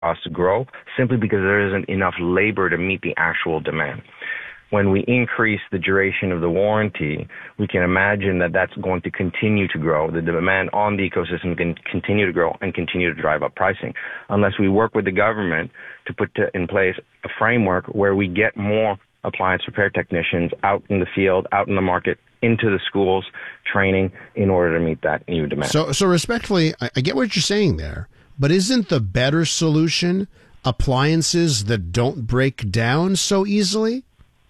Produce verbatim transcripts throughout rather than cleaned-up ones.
costs grow simply because there isn't enough labor to meet the actual demand. When we increase the duration of the warranty, we can imagine that that's going to continue to grow. The demand on the ecosystem can continue to grow and continue to drive up pricing unless we work with the government to put to, in place a framework where we get more appliance repair technicians out in the field, out in the market, into the schools, training in order to meet that new demand. So, so respectfully, I, I get what you're saying there, but isn't the better solution appliances that don't break down so easily?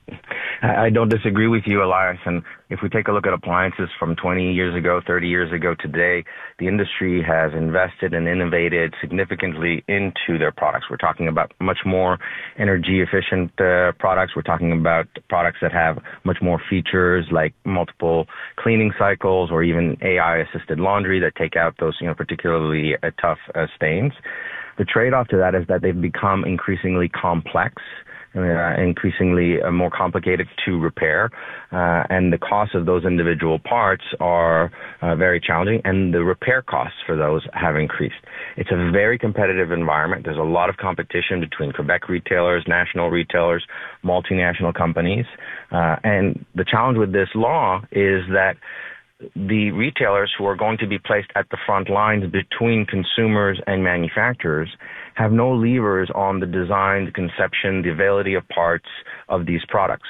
I don't disagree with you, Elias. And if we take a look at appliances from twenty years ago, thirty years ago today, the industry has invested and innovated significantly into their products. We're talking about much more energy efficient uh, products. We're talking about products that have much more features like multiple cleaning cycles or even A I assisted laundry that take out those, you know, particularly uh, tough uh, stains. The trade-off to that is that they've become increasingly complex. Uh, increasingly uh, more complicated to repair, uh, and the cost of those individual parts are uh, very challenging, and the repair costs for those have increased. It's a very competitive environment. There's a lot of competition between Quebec retailers, national retailers, multinational companies, uh, and the challenge with this law is that the retailers who are going to be placed at the front lines between consumers and manufacturers have no levers on the design, the conception, the availability of parts of these products.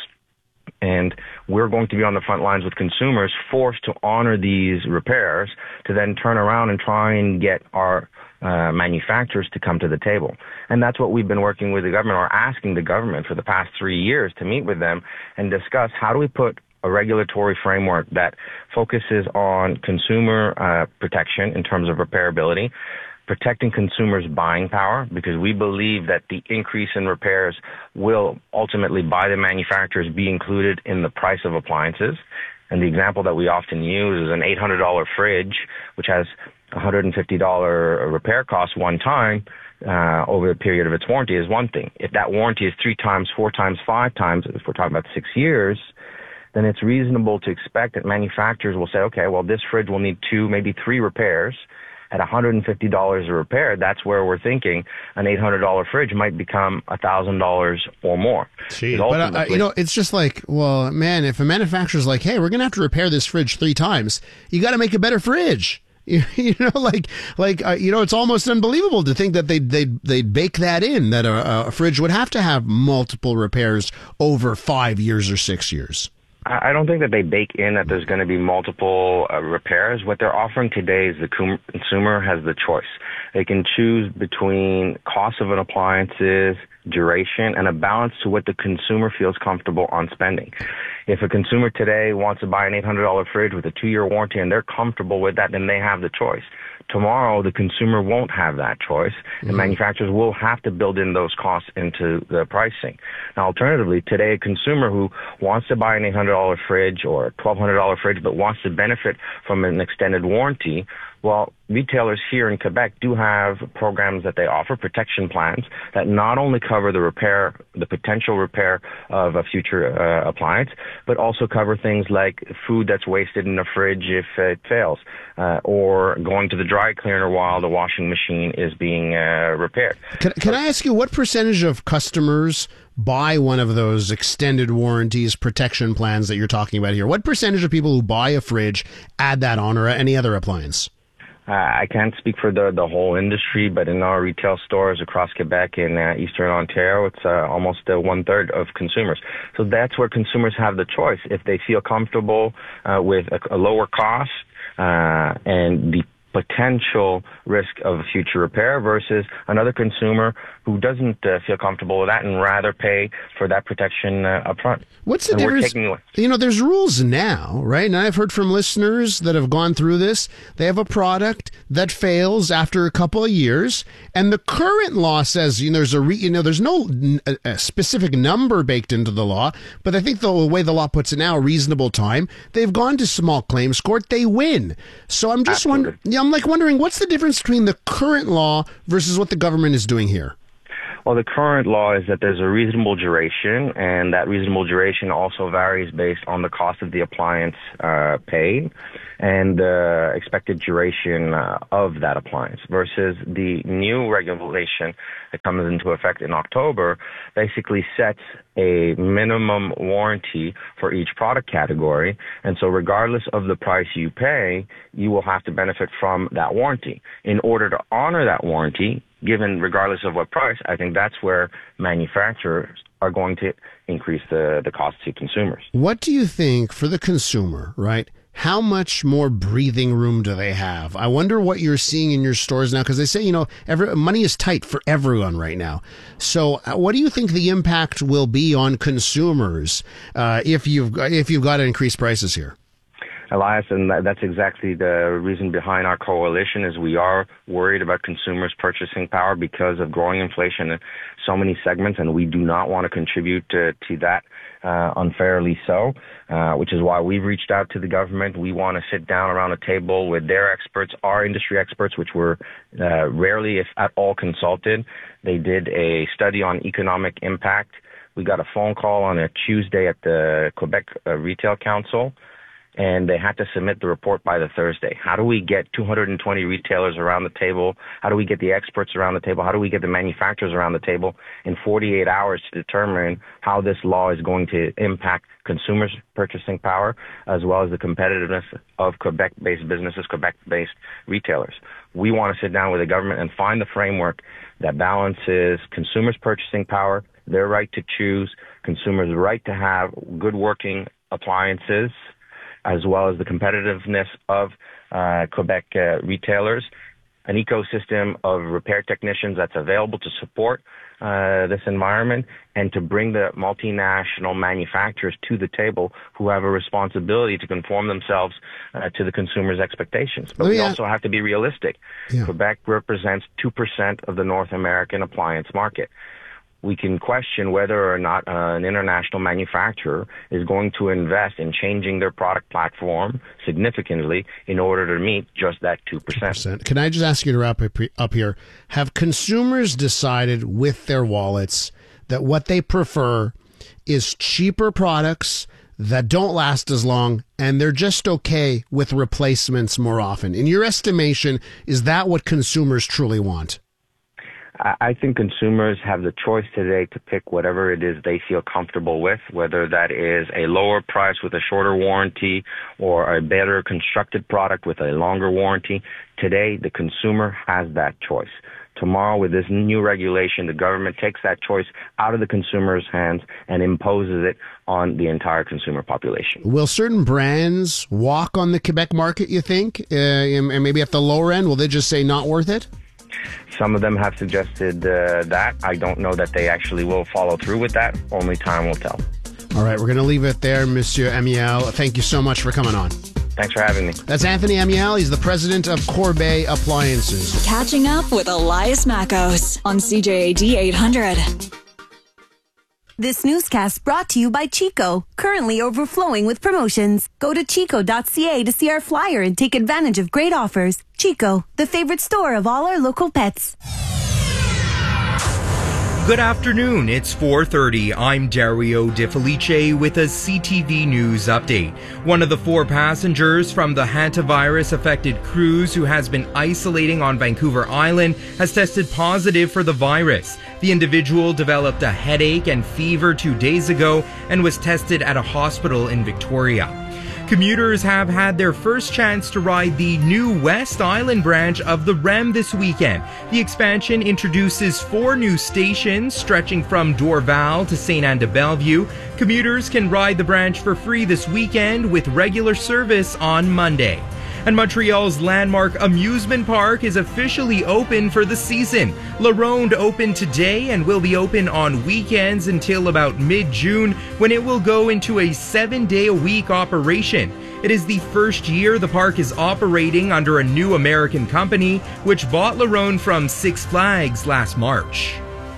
And we're going to be on the front lines with consumers forced to honor these repairs to then turn around and try and get our uh, manufacturers to come to the table. And that's what we've been working with the government or asking the government for the past three years to meet with them and discuss how do we put a regulatory framework that focuses on consumer uh, protection in terms of repairability, protecting consumers' buying power, because we believe that the increase in repairs will ultimately, by the manufacturers, be included in the price of appliances. And the example that we often use is an eight hundred dollars fridge, which has one hundred fifty dollars repair cost one time uh, over the period of its warranty is one thing. If that warranty is three times, four times, five times, if we're talking about six years, then it's reasonable to expect that manufacturers will say, okay, well, this fridge will need two, maybe three repairs at one hundred fifty dollars a repair. That's where we're thinking an eight hundred dollars fridge might become one thousand dollars or more. Gee, but, uh, you know, it's just like, well, man, if a manufacturer's like, hey, we're going to have to repair this fridge three times, you got to make a better fridge. You, you know, like, like uh, you know, it's almost unbelievable to think that they'd, they'd, they'd bake that in, that a, a fridge would have to have multiple repairs over five years or six years. I don't think that they bake in that there's going to be multiple uh, repairs. What they're offering today is the consumer has the choice. They can choose between cost of an appliances, duration, and a balance to what the consumer feels comfortable on spending. If a consumer today wants to buy an eight hundred dollars fridge with a two-year warranty and they're comfortable with that, then they have the choice. Tomorrow, the consumer won't have that choice, and mm-hmm. manufacturers will have to build in those costs into the pricing. Now, alternatively, today, a consumer who wants to buy an eight hundred dollars fridge or a twelve hundred dollars fridge but wants to benefit from an extended warranty, well, retailers here in Quebec do have programs that they offer, protection plans, that not only cover the repair, the potential repair of a future uh, appliance, but also cover things like food that's wasted in a fridge if it fails, uh, or going to the dry cleaner while the washing machine is being uh, repaired. Can, can I ask you, what percentage of customers buy one of those extended warranties, protection plans that you're talking about here? What percentage of people who buy a fridge add that on, or any other appliance? Uh, I can't speak for the, the whole industry, but in our retail stores across Quebec and uh, Eastern Ontario, it's uh, almost uh, one-third of consumers. So that's where consumers have the choice. If they feel comfortable uh, with a, a lower cost uh, and the potential risk of a future repair versus another consumer who doesn't uh, feel comfortable with that and rather pay for that protection uh, up front. What's the and difference? Taking... You know, there's rules now, right? And I've heard from listeners that have gone through this. They have a product that fails after a couple of years, and the current law says, you know, there's a re, you know, there's no a, a specific number baked into the law, but I think the way the law puts it now, a reasonable time. They've gone to small claims court, they win. So I'm just wondering, yeah, I'm like wondering, what's the difference between the current law versus what the government is doing here? Well, the current law is that there's a reasonable duration, and that reasonable duration also varies based on the cost of the appliance uh, paid and the uh, expected duration uh, of that appliance, versus the new regulation that comes into effect in October basically sets a minimum warranty for each product category. And so regardless of the price you pay, you will have to benefit from that warranty. In order to honor that warranty, given regardless of what price, I think that's where manufacturers are going to increase the, the cost to consumers. What do you think for the consumer, right? How much more breathing room do they have? I wonder what you're seeing in your stores now, because they say, you know, every, money is tight for everyone right now. So uh, what do you think the impact will be on consumers uh, if you've if you've got to increase prices here? Elias, and that's exactly the reason behind our coalition, is we are worried about consumers' purchasing power because of growing inflation in so many segments, and we do not want to contribute to, to that uh, unfairly so, uh, which is why we've reached out to the government. We want to sit down around a table with their experts, our industry experts, which were uh, rarely, if at all, consulted. They did a study on economic impact. We got a phone call on a Tuesday at the Quebec uh, Retail Council, and they had to submit the report by the Thursday. How do we get two hundred twenty retailers around the table? How do we get the experts around the table? How do we get the manufacturers around the table in forty-eight hours to determine how this law is going to impact consumers' purchasing power, as well as the competitiveness of Quebec-based businesses, Quebec-based retailers? We want to sit down with the government and find the framework that balances consumers' purchasing power, their right to choose, consumers' right to have good working appliances, as well as the competitiveness of uh, Quebec uh, retailers, an ecosystem of repair technicians that's available to support uh, this environment, and to bring the multinational manufacturers to the table who have a responsibility to conform themselves uh, to the consumer's expectations. But we also have to be realistic. Yeah. Quebec represents two percent of the North American appliance market. We can question whether or not uh, an international manufacturer is going to invest in changing their product platform significantly in order to meet just that two percent. two percent. Can I just ask you to wrap up here? Have consumers decided with their wallets that what they prefer is cheaper products that don't last as long, and they're just okay with replacements more often? In your estimation, is that what consumers truly want? I think consumers have the choice today to pick whatever it is they feel comfortable with, whether that is a lower price with a shorter warranty or a better constructed product with a longer warranty. Today, the consumer has that choice. Tomorrow, with this new regulation, the government takes that choice out of the consumer's hands and imposes it on the entire consumer population. Will certain brands walk on the Quebec market, you think? Uh, and maybe at the lower end, will they just say not worth it? Some of them have suggested uh, that. I don't know that they actually will follow through with that. Only time will tell. All right, we're going to leave it there, Monsieur Amiel. Thank you so much for coming on. Thanks for having me. That's Anthony Amiel. He's the president of Corbeil Appliances. Catching up with Elias Mackos on C J A D eight hundred. This newscast brought to you by Chico, currently overflowing with promotions. Go to chico dot c a to see our flyer and take advantage of great offers. Chico, the favorite store of all our local pets. Good afternoon, it's four thirty. I'm Dario De Felice with a C T V News update. One of the four passengers from the hantavirus-affected cruise who has been isolating on Vancouver Island has tested positive for the virus. The individual developed a headache and fever two days ago and was tested at a hospital in Victoria. Commuters have had their first chance to ride the new West Island branch of the R E M this weekend. The expansion introduces four new stations stretching from Dorval to Saint Anne de Bellevue. Commuters can ride the branch for free this weekend with regular service on Monday. And Montreal's landmark amusement park is officially open for the season. La Ronde opened today and will be open on weekends until about mid-June, when it will go into a seven-day-a-week operation. It is the first year the park is operating under a new American company, which bought La Ronde from Six Flags last March.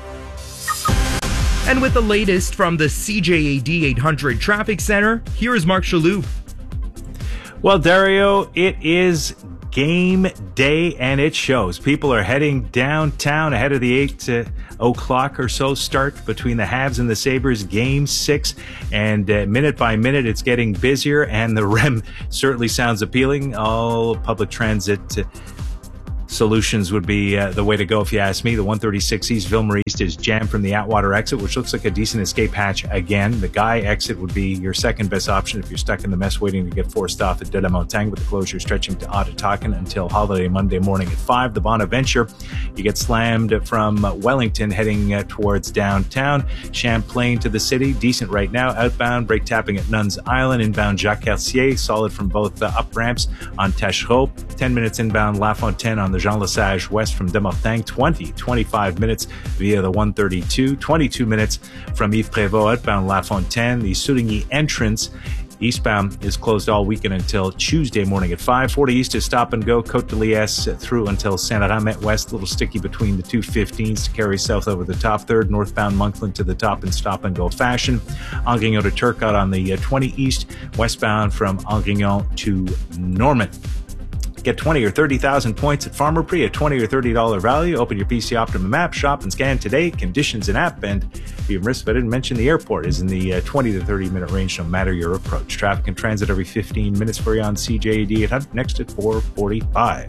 And with the latest from the C J A D eight hundred Traffic Center, here is Mark Chaloux. Well, Dario, it is game day, and it shows. People are heading downtown ahead of the eight o'clock or so start between the Habs and the Sabres, game six. And uh, minute by minute, it's getting busier, and the R E M certainly sounds appealing. All public transit uh, solutions would be uh, the way to go if you ask me. The one thirty-six East Ville-Marie East is jammed from the Atwater exit, which looks like a decent escape hatch again. The Guy exit would be your second best option if you're stuck in the mess waiting to get forced off at De La Montagne, with the closure stretching to Ottotaken until holiday Monday morning at five. The Bonaventure, you get slammed from Wellington heading uh, towards downtown. Champlain to the city, decent right now. Outbound, brake tapping at Nuns Island. Inbound Jacques-Cartier, solid from both uh, up ramps on Taschereau. ten minutes inbound La Fontaine on the Jean Lesage west from Desmartingues. twenty, twenty-five minutes via the one thirty-two. twenty-two minutes from Yves Prévost outbound La Fontaine. The Soligny entrance eastbound is closed all weekend until Tuesday morning at five. forty East is stop and go. Côte de Liesse through until Saint-Laurent West. A little sticky between the two fifteens to carry south over the top third. Northbound Monkland to the top in stop and go fashion. Angrignon to Turcotte on the twenty East. Westbound from Angrignon to Norman. Get twenty or thirty thousand points at Farmer Prix, a twenty or thirty dollars value. Open your P C Optimum app, shop and scan today. Conditions and app. And be remiss if I didn't mention the airport is in the uh, twenty to thirty minute range, no matter your approach. Traffic and transit every fifteen minutes for you on C J A D eight hundred, next at four forty-five.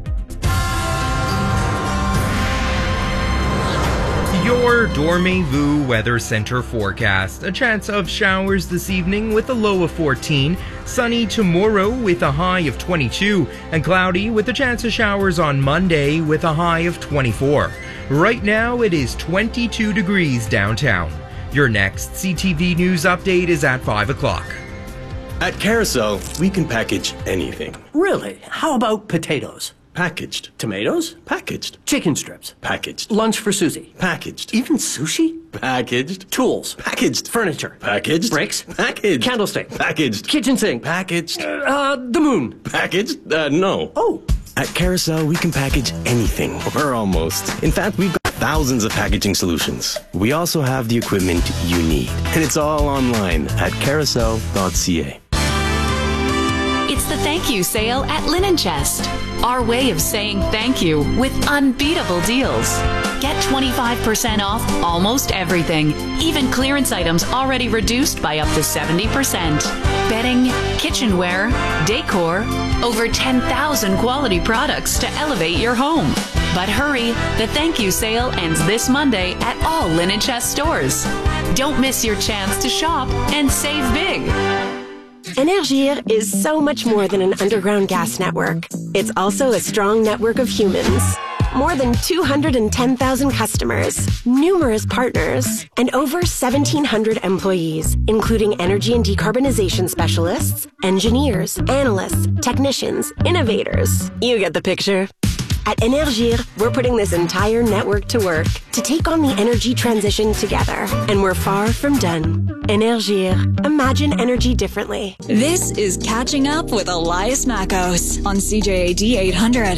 Your Dormez-vous Weather Center forecast. A chance of showers this evening with a low of fourteen. Sunny tomorrow with a high of twenty-two. And cloudy with a chance of showers on Monday with a high of twenty-four. Right now it is twenty-two degrees downtown. Your next C T V News update is at five o'clock. At Carousel, we can package anything. Really? How about potatoes? Packaged. Tomatoes? Packaged. Chicken strips? Packaged. Lunch for Susie? Packaged. Even sushi? Packaged. Tools? Packaged. Furniture? Packaged. Bricks? Packaged. Candlestick? Packaged. Kitchen sink? Packaged. Uh, the moon? Packaged? Uh, no. Oh. At Carousel, we can package anything, or almost. In fact, we've got thousands of packaging solutions. We also have the equipment you need. And it's all online at carousel dot c a. It's the thank you sale at Linen Chest. Our way of saying thank you with unbeatable deals. Get twenty-five percent off almost everything. Even clearance items already reduced by up to seventy percent. Bedding, kitchenware, decor, over ten thousand quality products to elevate your home. But hurry, the thank you sale ends this Monday at all Linen Chest stores. Don't miss your chance to shop and save big. Énergir is so much more than an underground gas network. It's also a strong network of humans. More than two hundred ten thousand customers, numerous partners, and over seventeen hundred employees, including energy and decarbonization specialists, engineers, analysts, technicians, innovators. You get the picture. At Énergir, we're putting this entire network to work to take on the energy transition together. And we're far from done. Énergir. Imagine energy differently. This is Catching Up with Elias Mackos on C J A D eight hundred.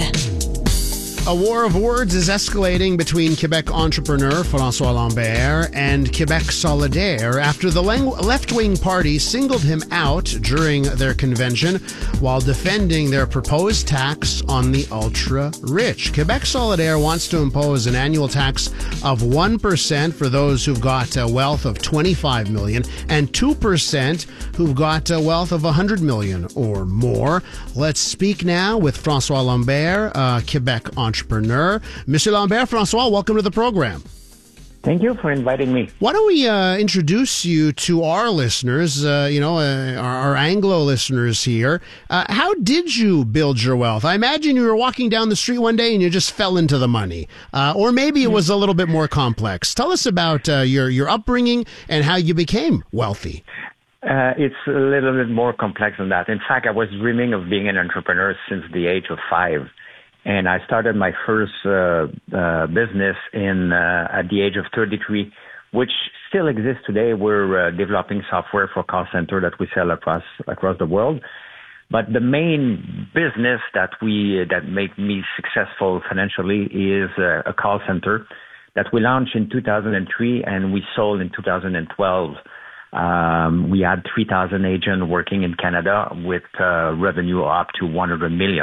A war of words is escalating between Quebec entrepreneur François Lambert and Quebec Solidaire after the left-wing party singled him out during their convention while defending their proposed tax on the ultra-rich. Quebec Solidaire wants to impose an annual tax of one percent for those who've got a wealth of twenty-five million dollars and two percent who've got a wealth of one hundred million dollars or more. Let's speak now with François Lambert, uh, Quebec entrepreneur. entrepreneur. Monsieur Lambert, François, welcome to the program. Thank you for inviting me. Why don't we uh, introduce you to our listeners, uh, you know, uh, our, our Anglo listeners here. Uh, how did you build your wealth? I imagine you were walking down the street one day and you just fell into the money. Uh, or maybe it was a little bit more complex. Tell us about uh, your, your upbringing and how you became wealthy. Uh, it's a little bit more complex than that. In fact, I was dreaming of being an entrepreneur since the age of five. And I started my first uh, uh, business in uh, at the age of thirty-three, which still exists today. We're uh, developing software for call center that we sell across across the world. But the main business that we that made me successful financially is uh, a call center that we launched in two thousand three and we sold in two thousand twelve. Um, we had three thousand agents working in Canada with uh, revenue up to one hundred million.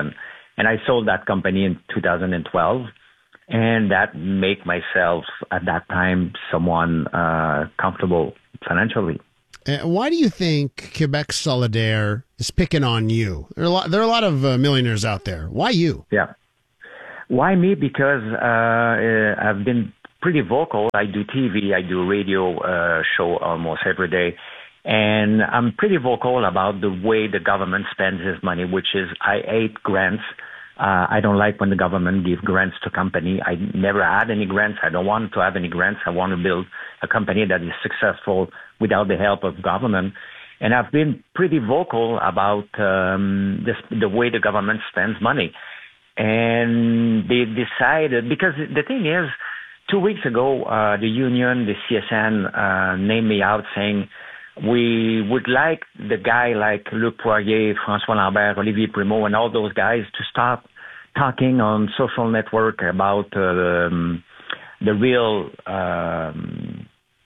And I sold that company in two thousand twelve. And that made myself, at that time, someone uh, comfortable financially. Uh, why do you think Quebec Solidaire is picking on you? There are a lot, there are a lot of uh, millionaires out there. Why you? Yeah. Why me? Because uh, I've been pretty vocal. I do T V, I do radio uh, show almost every day. And I'm pretty vocal about the way the government spends its money, which is I hate grants. Uh, I don't like when the government gives grants to company. I never had any grants. I don't want to have any grants. I want to build a company that is successful without the help of government. And I've been pretty vocal about um, this, the way the government spends money. And they decided, because the thing is, two weeks ago, uh, the union, the C S N, uh, named me out saying, we would like the guy like Luc Poirier, François Lambert, Olivier Primo, and all those guys to stop talking on social network about uh, um, the real um,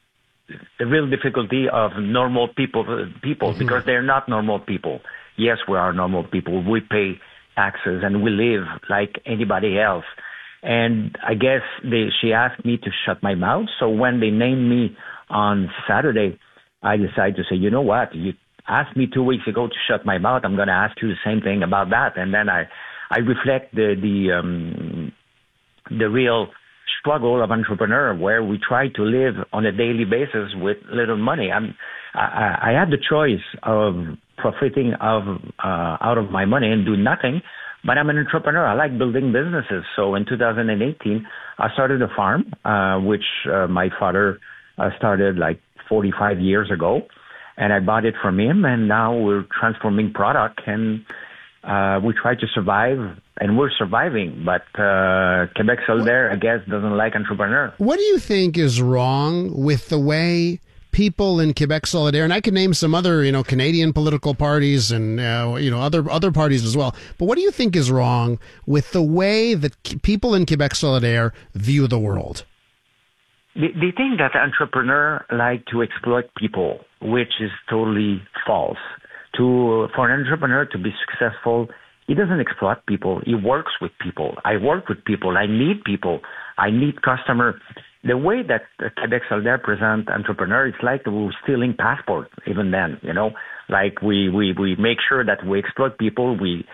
the real difficulty of normal people, people mm-hmm. because they're not normal people. Yes, we are normal people. We pay taxes and we live like anybody else. And I guess they, she asked me to shut my mouth. So when they named me on Saturday, I decided to say, you know what, you asked me two weeks ago to shut my mouth. I'm going to ask you the same thing about that. And then I, I reflect the, the, um, the real struggle of entrepreneur where we try to live on a daily basis with little money. I'm, I, I had the choice of profiting of, uh, out of my money and do nothing, but I'm an entrepreneur. I like building businesses. So in two thousand eighteen, I started a farm, uh, which, uh, my father uh, started like forty-five years ago, and I bought it from him, and now we're transforming product, and uh, we try to survive, and we're surviving, but uh, Quebec Solidaire, I guess, doesn't like entrepreneur. What do you think is wrong with the way people in Quebec Solidaire, and I can name some other, you know, Canadian political parties and, uh, you know, other other parties as well, but what do you think is wrong with the way that people in Quebec Solidaire view the world? They, they think that entrepreneurs like to exploit people, which is totally false. To for an entrepreneur to be successful, he doesn't exploit people. He works with people. I work with people. I need people. I need customers. The way that Quebec Solidaire present entrepreneur, it's like we're stealing passport. Even then, you know, like we we we make sure that we exploit people. We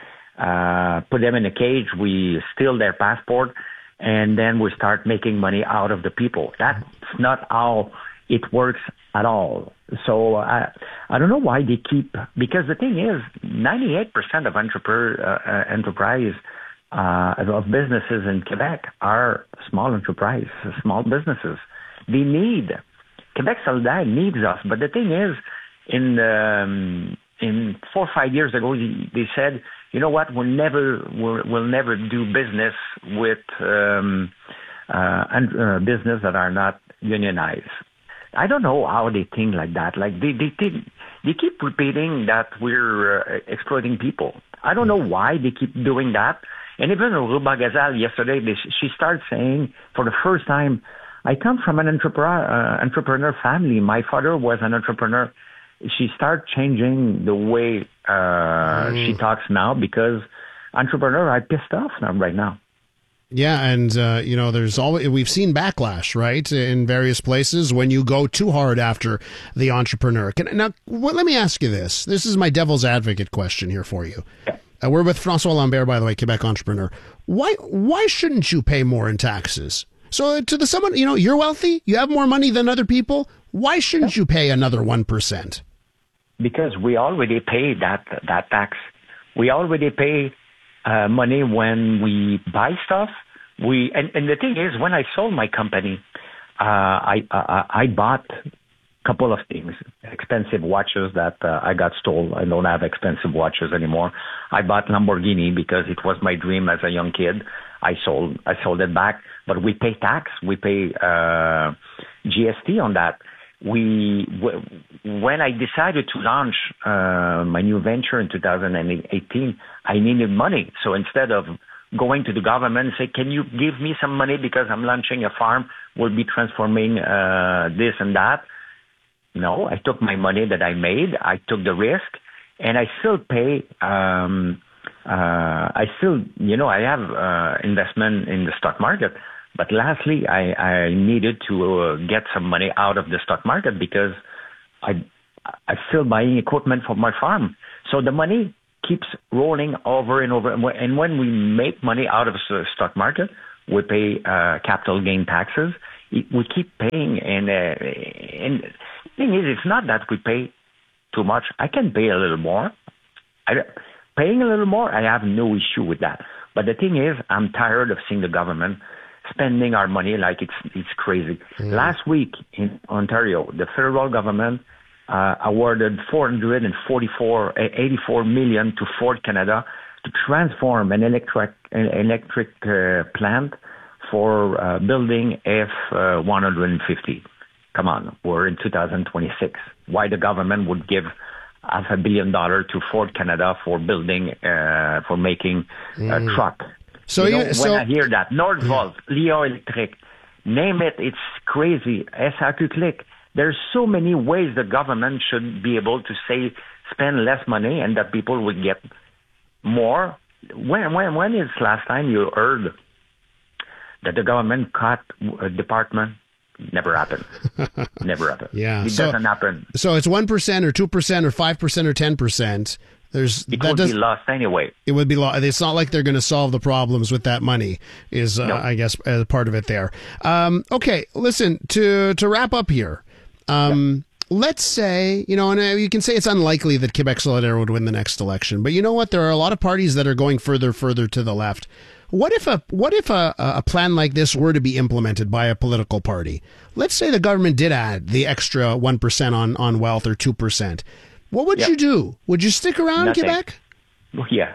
uh, put them in a cage. We steal their passport. And then we start making money out of the people. That's not how it works at all. So I, I don't know why they keep, because the thing is, ninety-eight percent of entrepreneur, uh, enterprise, uh, of businesses in Quebec are small enterprise, small businesses. They need, Quebec Solidaire needs us. But the thing is, in, um, in four or five years ago, they said, you know what? We'll never, we'll, we'll never do business with um, uh, uh, business that are not unionized. I don't know how they think like that. Like they, they think, they keep repeating that we're uh, exploiting people. I don't know why they keep doing that. And even Ruba Gazal yesterday, they, she started saying for the first time, I come from an entrepreneur, uh, entrepreneur family. My father was an entrepreneur. She started changing the way uh, mm. she talks now because entrepreneurs are pissed off now, right now. Yeah, and uh, you know, there's always we've seen backlash, right, in various places when you go too hard after the entrepreneur. Can, now, well, let me ask you this. This is my devil's advocate question here for you. Yeah. Uh, we're with François Lambert, by the way, Quebec entrepreneur. Why why shouldn't you pay more in taxes? So to the someone, you know, you're wealthy, you have more money than other people. Why shouldn't you pay another one percent? Because we already pay that that tax. We already pay uh, money when we buy stuff. We and, and the thing is, when I sold my company, uh, I, I I bought a couple of things: expensive watches that uh, I got stole. I don't have expensive watches anymore. I bought Lamborghini because it was my dream as a young kid. I sold I sold it back, but we pay tax. We pay uh, G S T on that. We, when I decided to launch uh, my new venture in two thousand eighteen, I needed money. So instead of going to the government and say, can you give me some money because I'm launching a farm, we'll be transforming uh, this and that. No, I took my money that I made, I took the risk, and I still pay um, Uh, I still, you know, I have uh, investment in the stock market, but lastly, I, I needed to uh, get some money out of the stock market because I, I'm still buying equipment for my farm. So the money keeps rolling over and over. And when we make money out of the stock market, we pay uh, capital gain taxes. We keep paying, and uh, and the thing is, it's not that we pay too much. I can pay a little more. I, paying a little more, I have no issue with that. But the thing is, I'm tired of seeing the government spending our money like it's it's crazy. Mm. Last week in Ontario, the federal government uh, awarded four hundred forty-four, eighty-four million to Ford Canada to transform an electric an electric uh, plant for uh, building F one fifty. Come on, we're in two thousand twenty-six. Why the government would give half a billion dollars to Ford Canada for building, uh, for making mm. a truck? So, you know, you, so when I hear that, Nordvolt, yeah. Leo Electric, name it, it's crazy. S A Q Click. There's so many ways the government should be able to say, spend less money and that people would get more. When, when, when is last time you heard that the government cut a department? Never happened. Never happened. Yeah. It so, doesn't happen. So it's one percent or two percent or five percent or ten percent. There's, it that would does, be lost anyway. It would be lost. It's not like they're going to solve the problems with that money is, uh, no. I guess, uh, part of it there. Um, okay, listen, to to wrap up here, um, yeah. let's say, you know, and you can say it's unlikely that Quebec Solidaire would win the next election, but you know what? There are a lot of parties that are going further, further to the left. What if a what if a, a plan like this were to be implemented by a political party? Let's say the government did add the extra one percent on, on wealth or two percent. What would yep. you do? Would you stick around Nothing. Quebec? Yeah.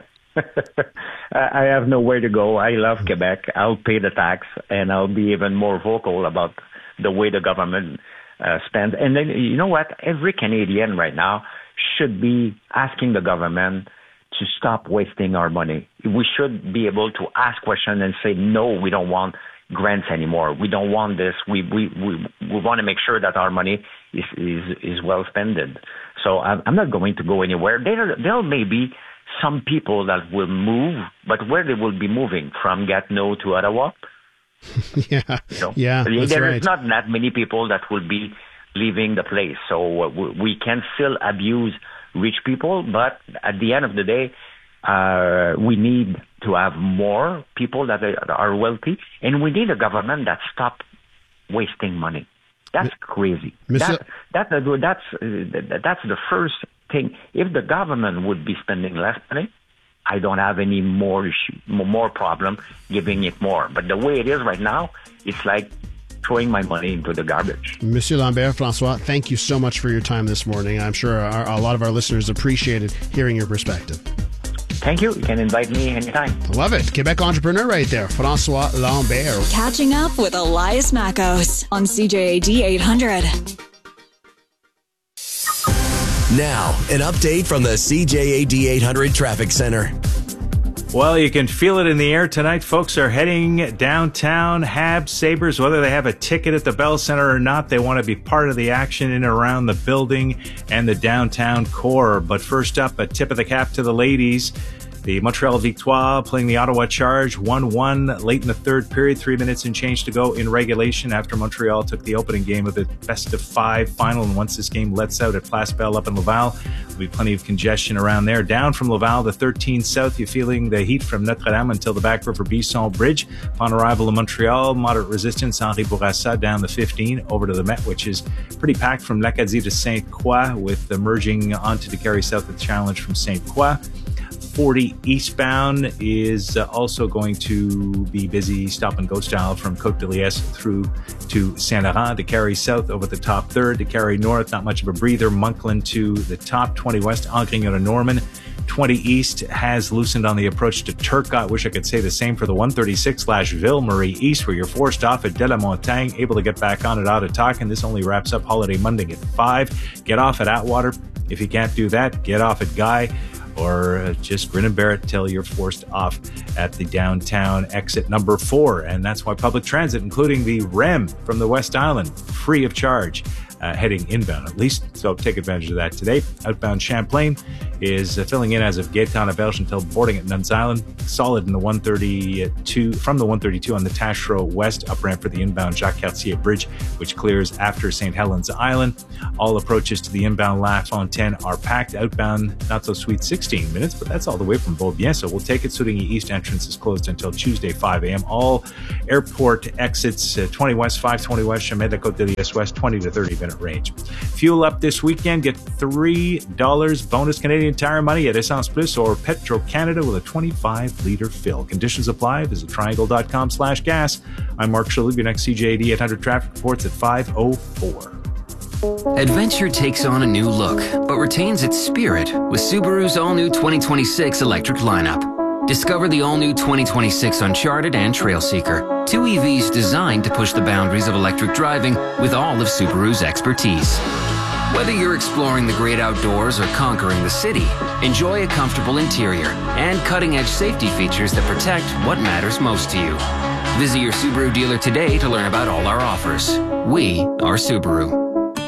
I have nowhere to go. I love mm-hmm. Quebec. I'll pay the tax, and I'll be even more vocal about the way the government uh, spends. And then, you know what? Every Canadian right now should be asking the government to stop wasting our money. We should be able to ask questions and say, no, we don't want grants anymore. We don't want this. We we we, we want to make sure that our money is is, is well spent. So I'm, I'm not going to go anywhere. There there may be some people that will move, but where they will be moving from Gatineau to Ottawa? yeah, you know, yeah. That's there right. is not that many people that will be leaving the place. So uh, we, we can still abuse rich people, but at the end of the day, uh, we need to have more people that are wealthy, and we need a government that stop wasting money. That's crazy. That, that, that's, uh, that's the first thing. If the government would be spending less money, I don't have any more issue, more problem giving it more. But the way it is right now, it's like throwing my money into the garbage. Monsieur Lambert, François, thank you so much for your time this morning. I'm sure our, a lot of our listeners appreciated hearing your perspective. Thank you. You can invite me anytime. Love it. Quebec entrepreneur right there, François Lambert. Catching up with Elias Mackos on C J A D eight hundred. Now, an update from the C J A D eight hundred Traffic Center. Well, you can feel it in the air tonight. Folks are heading downtown. Habs, Sabres, whether they have a ticket at the Bell Center or not, they want to be part of the action in and around the building and the downtown core. But first up, a tip of the cap to the ladies. The Montreal Victoire playing the Ottawa Charge one one late in the third period, three minutes and change to go in regulation after Montreal took the opening game of the best of five final. And once this game lets out at Place Bell up in Laval, there'll be plenty of congestion around there. Down from Laval, the thirteen South, you're feeling the heat from Notre-Dame until the Back River Bisson Bridge. Upon arrival in Montreal, moderate resistance, Henri Bourassa down the fifteen over to the Met, which is pretty packed from L'Acadie to Sainte-Croix, with the merging onto the Carrie South at the Challenge from Sainte-Croix. forty eastbound is uh, also going to be busy stop and go style from Côte de Liesse through to Saint-Laurent, to Carrie South over the top third, to Carrie North, not much of a breather. Monkland to the top, twenty west, Angrignon to Norman. twenty east has loosened on the approach to Turcotte. I wish I could say the same for the one thirty-six slash Ville-Marie East, where you're forced off at De La Montagne, able to get back on at Ottawa. This only wraps up Holiday Monday at five. Get off at Atwater. If you can't do that, get off at Guy, or just grin and bear it till you're forced off at the downtown exit number four. And that's why public transit, including the R E M from the West Island, free of charge uh, heading inbound at least. So take advantage of that today. Outbound Champlain is uh, filling in as of Gaetan Auberge until boarding at Nuns Island. Solid in the one thirty-two, from the one thirty-two on the Taschereau West up ramp for the inbound Jacques Cartier Bridge, which clears after Saint Helens Island. All approaches to the inbound La Fontaine are packed. Outbound, not so sweet, sixteen minutes, but that's all the way from Beaubien. So we'll take it. Souvigny East entrance is closed until Tuesday, five a.m. All airport exits, uh, twenty West, five twenty West, Chemin de Côte de Liesse West, twenty to thirty minute range. Fuel up this weekend. Get three dollars bonus Canadian Tire money at Essence Plus or Petro-Canada with a twenty-five liter fill. Conditions apply. Visit triangle.com slash gas. I'm Mark Shalhoub. Your next C J A D eight hundred traffic reports at five oh four. Adventure takes on a new look, but retains its spirit with Subaru's all-new twenty twenty-six electric lineup. Discover the all-new twenty twenty-six Uncharted and Trailseeker, two E Vs designed to push the boundaries of electric driving with all of Subaru's expertise. Whether you're exploring the great outdoors or conquering the city, enjoy a comfortable interior and cutting-edge safety features that protect what matters most to you. Visit your Subaru dealer today to learn about all our offers. We are Subaru.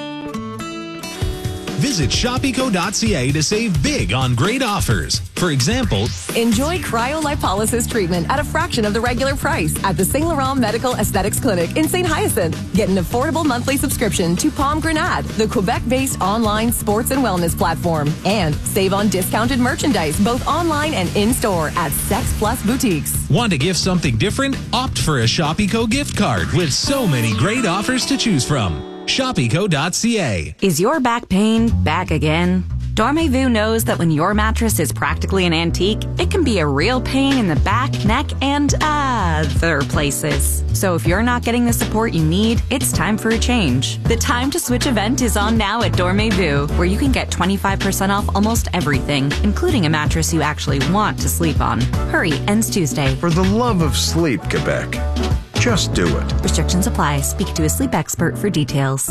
Visit shop eco dot c a to save big on great offers. For example, enjoy cryolipolysis treatment at a fraction of the regular price at the Saint Laurent Medical Aesthetics Clinic in Saint Hyacinthe. Get an affordable monthly subscription to Palm Grenade, the Quebec-based online sports and wellness platform. And save on discounted merchandise both online and in-store at Sex Plus Boutiques. Want to gift something different? Opt for a Shop Eco gift card with so many great offers to choose from. shop eco dot c a. Is your back pain back again? Dormez-vous knows that when your mattress is practically an antique, it can be a real pain in the back, neck, and other places. So if you're not getting the support you need, it's time for a change. The Time to Switch event is on now at Dormez-vous, where you can get twenty-five percent off almost everything, including a mattress you actually want to sleep on. Hurry, ends Tuesday. For the love of sleep, Quebec. Just do it. Restrictions apply. Speak to a sleep expert for details.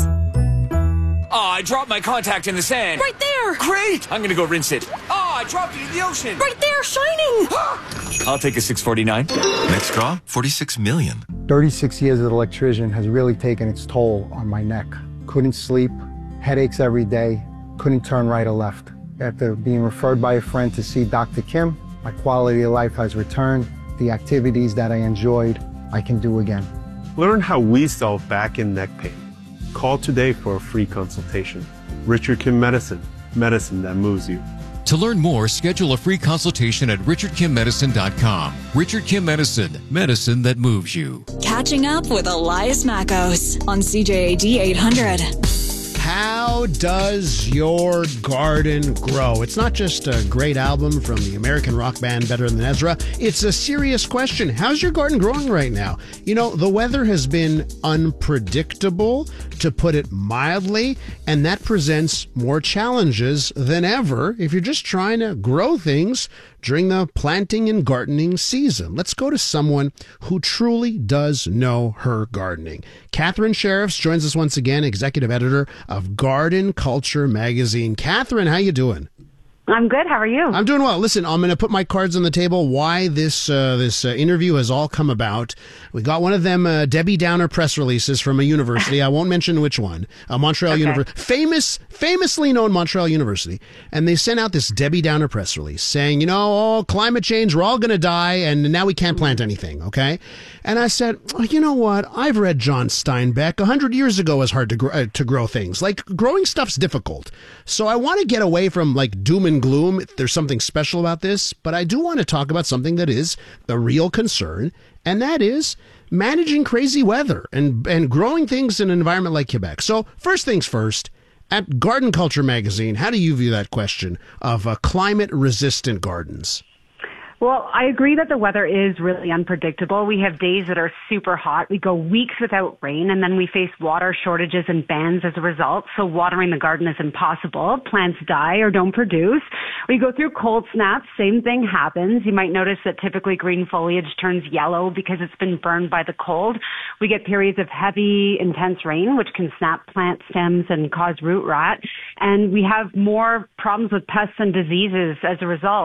Oh, I dropped my contact in the sand. Right there. Great. I'm going to go rinse it. Oh, I dropped it in the ocean. Right there, shining. I'll take a six forty-nine. Next draw, forty-six million. thirty-six years as an electrician has really taken its toll on my neck. Couldn't sleep, headaches every day, couldn't turn right or left. After being referred by a friend to see Doctor Kim, my quality of life has returned. The activities that I enjoyed, I can do again. Learn how we solve back and neck pain. Call today for a free consultation. Richard Kim Medicine, medicine that moves you. To learn more, schedule a free consultation at richard kim medicine dot com. Richard Kim Medicine, medicine that moves you. Catching up with Elias Mackos on C J A D eight hundred. How does your garden grow? It's not just a great album from the American rock band Better Than Ezra. It's a serious question. How's your garden growing right now? You know, the weather has been unpredictable, to put it mildly, and that presents more challenges than ever if you're just trying to grow things during the planting and gardening season. Let's go to someone who truly does know her gardening. Catherine Sheriffs joins us once again, executive editor of Garden Culture magazine. Catherine, how you doing? I'm good. How are you? I'm doing well. Listen, I'm going to put my cards on the table. Why this uh, this uh, interview has all come about. We got one of them uh, Debbie Downer press releases from a university. I won't mention which one. Uh, Montreal okay. University, famous, famously known Montreal University, and they sent out this Debbie Downer press release saying, you know, oh, climate change, we're all going to die, and now we can't plant anything. Okay, and I said, oh, you know what? I've read John Steinbeck. A hundred years ago was hard to grow, uh, to grow things. Like growing stuff's difficult. So I want to get away from like doom and gloom. There's something special about this, but I do want to talk about something that is the real concern, and that is managing crazy weather and and growing things in an environment like Quebec. So first things first, at Garden Culture magazine, how do you view that question of uh, climate-resistant gardens? Well, I agree that the weather is really unpredictable. We have days that are super hot. We go weeks without rain, and then we face water shortages and bans as a result. So watering the garden is impossible. Plants die or don't produce. We go through cold snaps. Same thing happens. You might notice that typically green foliage turns yellow because it's been burned by the cold. We get periods of heavy, intense rain, which can snap plant stems and cause root rot. And we have more problems with pests and diseases as a result.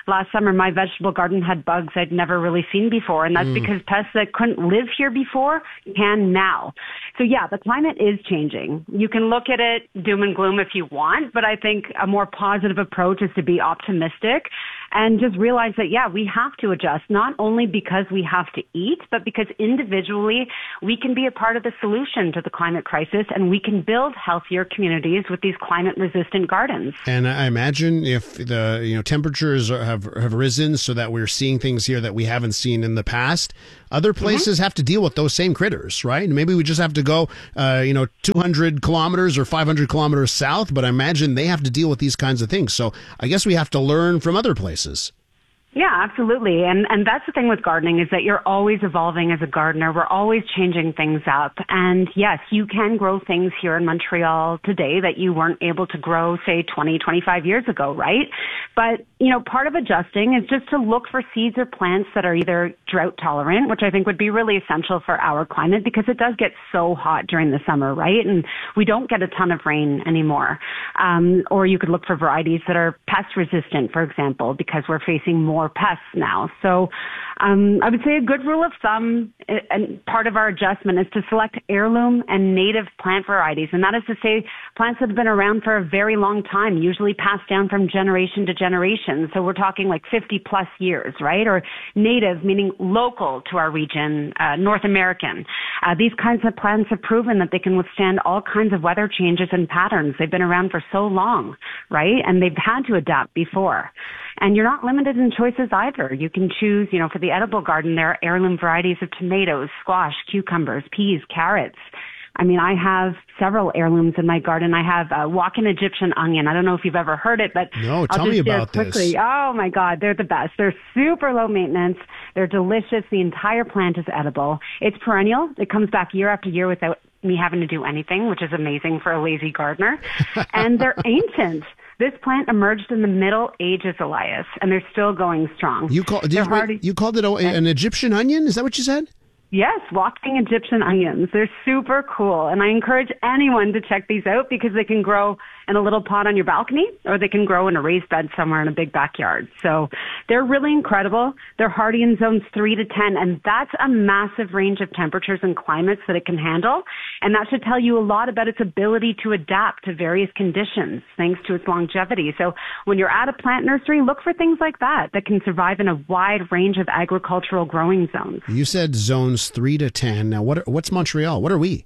last summer, my vegetable garden had bugs I'd never really seen before. And that's mm. because pests that couldn't live here before can now. So yeah, the climate is changing. You can look at it doom and gloom if you want, but I think a more positive approach is to be optimistic and just realize that, yeah, we have to adjust, not only because we have to eat, but because individually we can be a part of the solution to the climate crisis, and we can build healthier communities with these climate-resistant gardens. And I imagine if the you know temperatures have have risen so that we're seeing things here that we haven't seen in the past, other places mm-hmm. have to deal with those same critters, right? And maybe we just have to go, uh, you know, two hundred kilometers or five hundred kilometers south, but I imagine they have to deal with these kinds of things. So I guess we have to learn from other places. Yeah, absolutely. And and that's the thing with gardening, is that you're always evolving as a gardener. We're always changing things up. And yes, you can grow things here in Montreal today that you weren't able to grow, say, twenty, twenty-five years ago, right? But, you know, part of adjusting is just to look for seeds or plants that are either drought tolerant, which I think would be really essential for our climate because it does get so hot during the summer, right? And we don't get a ton of rain anymore. Um, or you could look for varieties that are pest resistant, for example, because we're facing more pests now. So um, I would say a good rule of thumb, and part of our adjustment, is to select heirloom and native plant varieties. And that is to say plants that have been around for a very long time, usually passed down from generation to generation. So we're talking like fifty plus years, right? Or native, meaning local to our region, uh, North American. Uh, these kinds of plants have proven that they can withstand all kinds of weather changes and patterns. They've been around for so long, right? And they've had to adapt before. And you're not limited in choices either. You can choose, you know, for the edible garden, there are heirloom varieties of tomatoes, squash, cucumbers, peas, carrots. I mean, I have several heirlooms in my garden. I have a walk-in Egyptian onion. I don't know if you've ever heard it, but no, tell I'll just me about share quickly. this. Oh my God, they're the best. They're super low maintenance. They're delicious. The entire plant is edible. It's perennial. It comes back year after year without me having to do anything, which is amazing for a lazy gardener. And they're ancient. This plant emerged in the Middle Ages, Elias, and they're still going strong. You, call, did you, hardy- you called it an Egyptian onion? Is that what you said? Yes, walking Egyptian onions. They're super cool. And I encourage anyone to check these out because they can grow in a little pot on your balcony, or they can grow in a raised bed somewhere in a big backyard. So they're really incredible. They're hardy in zones three to ten, and that's a massive range of temperatures and climates that it can handle. And that should tell you a lot about its ability to adapt to various conditions thanks to its longevity. So when you're at a plant nursery, look for things like that that can survive in a wide range of agricultural growing zones. You said zones three to ten. Now, what? Are, what's Montreal? What are we?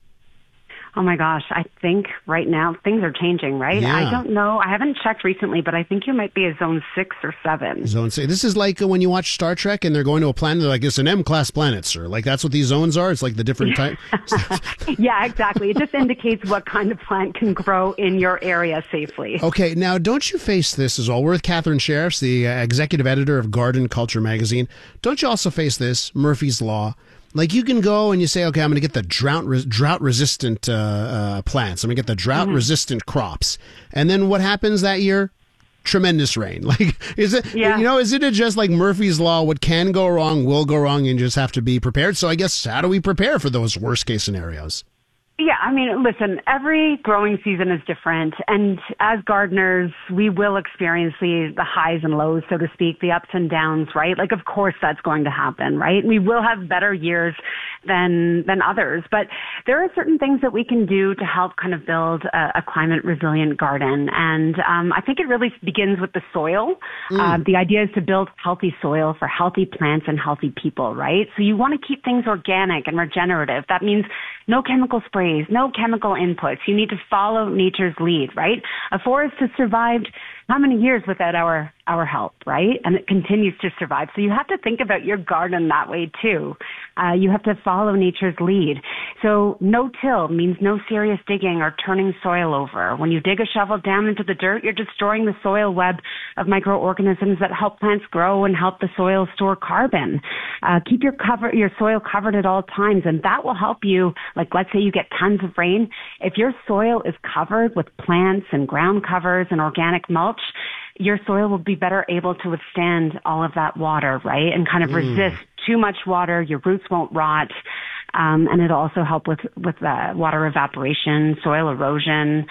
Oh my gosh, I think right now things are changing, right? Yeah. I don't know. I haven't checked recently, but I think you might be a zone six or seven. Zone six. This is like when you watch Star Trek and they're going to a planet, they're like, it's an M-class planet, sir. Like, that's what these zones are? It's like the different type. Yeah, exactly. It just indicates what kind of plant can grow in your area safely. Okay, now, don't you face this as well? We're with Catherine Sheriffs, the uh, executive editor of Garden Culture magazine. Don't you also face this, Murphy's Law? Like, you can go and you say, okay, I'm going to get the drought re- drought resistant uh, uh, plants. I'm going to get the drought resistant mm-hmm. crops. And then what happens that year? Tremendous rain. Like, is it, yeah. you know, is it just like Murphy's Law? What can go wrong will go wrong, and you just have to be prepared. So I guess, how do we prepare for those worst case scenarios? Yeah, I mean, listen, every growing season is different. And as gardeners, we will experience the, the highs and lows, so to speak, the ups and downs, right? Like, of course that's going to happen, right? We will have better years than than others. But there are certain things that we can do to help kind of build a, a climate resilient garden. And um, I think it really begins with the soil. Mm. Uh, the idea is to build healthy soil for healthy plants and healthy people, right? So you want to keep things organic and regenerative. That means no chemical sprays, no chemical inputs. You need to follow nature's lead, right? A forest has survived how many years without our, our help, right? And it continues to survive. So you have to think about your garden that way too. Uh, you have to follow nature's lead. So no-till means no serious digging or turning soil over. When you dig a shovel down into the dirt, you're destroying the soil web of microorganisms that help plants grow and help the soil store carbon. Uh, keep your cover, your soil covered at all times, and that will help you. Like, let's say you get tons of rain. If your soil is covered with plants and ground covers and organic mulch, your soil will be better able to withstand all of that water, right? And kind of mm. resist too much water. Your roots won't rot. Um, and it'll also help with, with uh, water evaporation, soil erosion.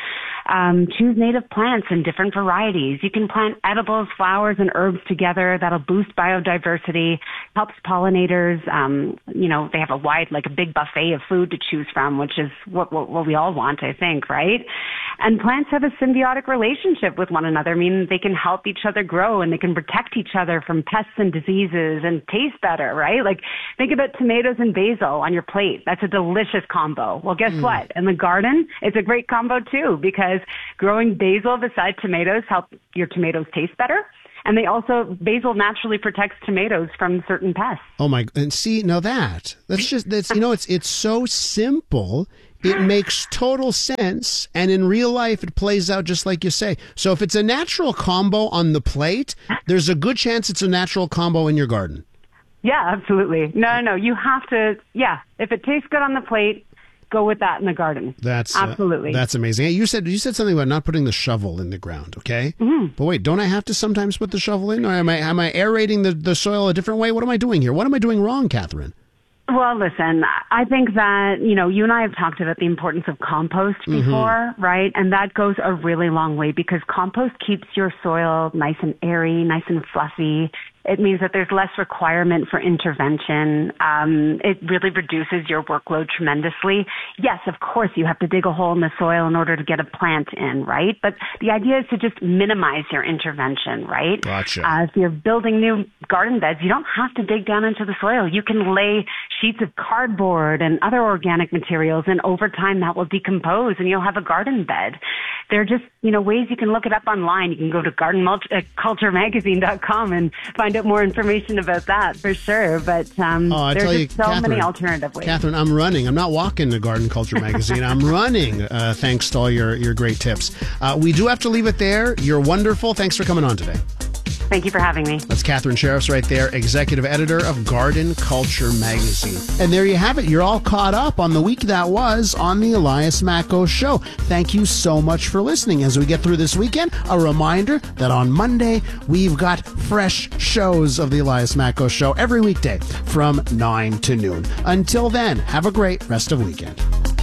Um, choose native plants in different varieties. You can plant edibles, flowers, and herbs together. That'll boost biodiversity, helps pollinators. Um, you know, they have a wide, like a big buffet of food to choose from, which is what, what, what we all want, I think, right? And plants have a symbiotic relationship with one another, meaning they can help each other grow and they can protect each other from pests and diseases and taste better, right? Like, think about tomatoes and basil on your plate. That's a delicious combo. Well, guess mm. what? In the garden, it's a great combo too, because growing basil beside tomatoes help your tomatoes taste better. And they also, basil naturally protects tomatoes from certain pests. Oh my, and see, now that, that's just, that's, you know, it's, it's so simple. It makes total sense. And in real life, it plays out just like you say. So if it's a natural combo on the plate, there's a good chance it's a natural combo in your garden. Yeah, absolutely. No, no, you have to, yeah, if it tastes good on the plate, go with that in the garden. That's absolutely. Uh, that's amazing. You said you said something about not putting the shovel in the ground, okay? Mm-hmm. But wait, don't I have to sometimes put the shovel in? Or am I am I aerating the, the soil a different way? What am I doing here? What am I doing wrong, Catherine? Well, listen, I think that, you know, you and I have talked about the importance of compost before, mm-hmm. right? And that goes a really long way because compost keeps your soil nice and airy, nice and fluffy. It means that there's less requirement for intervention. Um, it really reduces your workload tremendously. Yes, of course, you have to dig a hole in the soil in order to get a plant in, right? But the idea is to just minimize your intervention, right? Gotcha. Uh, if you're building new garden beds, you don't have to dig down into the soil. You can lay sheets of cardboard and other organic materials, and over time that will decompose and you'll have a garden bed. There are just, you know, ways you can look it up online. You can go to garden culture magazine dot com and find out more information about that for sure. But um, oh, there's tell just you, so Catherine, many alternative ways. Catherine, I'm running. I'm not walking to Garden Culture Magazine. I'm running, uh, thanks to all your, your great tips. Uh, we do have to leave it there. You're wonderful. Thanks for coming on today. Thank you for having me. That's Catherine Sheriffs right there, executive editor of Garden Culture Magazine. And there you have it. You're all caught up on the week that was on the Elias Macko Show. Thank you so much for listening. As we get through this weekend, a reminder that on Monday, we've got fresh shows of the Elias Macko Show every weekday from nine to noon. Until then, have a great rest of weekend.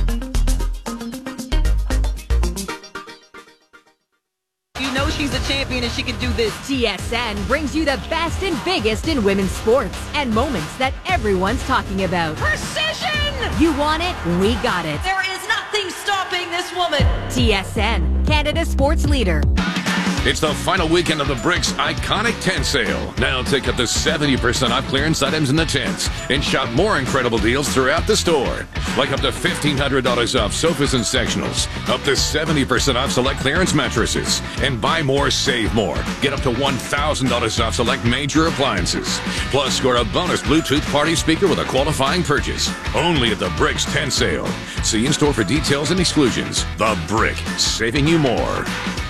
She's a champion and she can do this. T S N brings you the best and biggest in women's sports and moments that everyone's talking about. Precision! You want it? We got it. There is nothing stopping this woman. T S N, Canada's sports leader. It's the final weekend of the Bricks Iconic Tent Sale. Now take up to seventy percent off clearance items in the tents and shop more incredible deals throughout the store. Like up to fifteen hundred dollars off sofas and sectionals, up to seventy percent off select clearance mattresses, and buy more, save more. Get up to one thousand dollars off select major appliances. Plus, score a bonus Bluetooth party speaker with a qualifying purchase. Only at the Bricks Tent Sale. See in store for details and exclusions. The Brick, saving you more.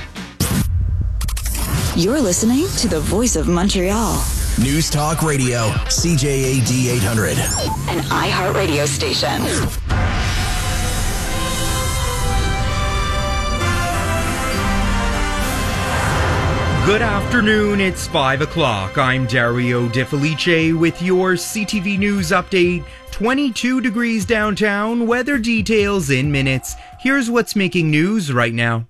You're listening to the Voice of Montreal. News Talk Radio, C J A D eight hundred. An iHeartRadio station. Good afternoon, it's five o'clock. I'm Dario De Felice with your C T V News update. twenty-two degrees downtown, weather details in minutes. Here's what's making news right now.